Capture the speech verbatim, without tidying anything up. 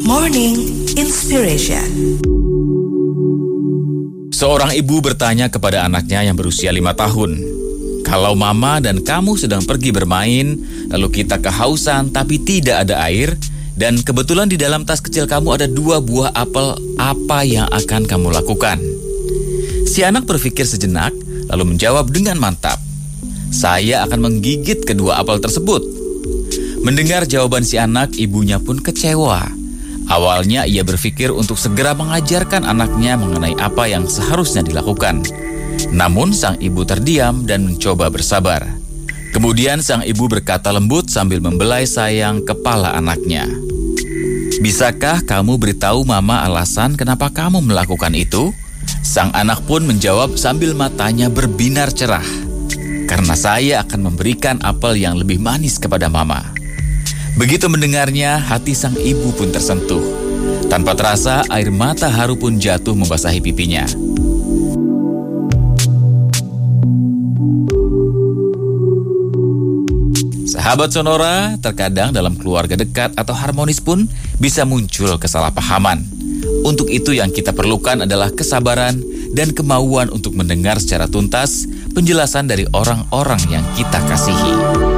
Morning Inspiration. Seorang ibu bertanya kepada anaknya yang berusia lima tahun, "Kalau mama dan kamu sedang pergi bermain, lalu kita kehausan tapi tidak ada air, dan kebetulan di dalam tas kecil kamu ada dua buah apel, apa yang akan kamu lakukan?" Si anak berpikir sejenak, lalu menjawab dengan mantap, "Saya akan menggigit kedua apel tersebut." Mendengar jawaban si anak, ibunya pun kecewa. Awalnya ia berpikir untuk segera mengajarkan anaknya mengenai apa yang seharusnya dilakukan. Namun sang ibu terdiam dan mencoba bersabar. Kemudian sang ibu berkata lembut sambil membelai sayang kepala anaknya, "Bisakah kamu beritahu mama alasan kenapa kamu melakukan itu?" Sang anak pun menjawab sambil matanya berbinar cerah, "Karena saya akan memberikan apel yang lebih manis kepada mama." Begitu mendengarnya, hati sang ibu pun tersentuh. Tanpa terasa, air mata haru pun jatuh membasahi pipinya. Sahabat Sonora, terkadang dalam keluarga dekat atau harmonis pun bisa muncul kesalahpahaman. Untuk itu yang kita perlukan adalah kesabaran dan kemauan untuk mendengar secara tuntas penjelasan dari orang-orang yang kita kasihi.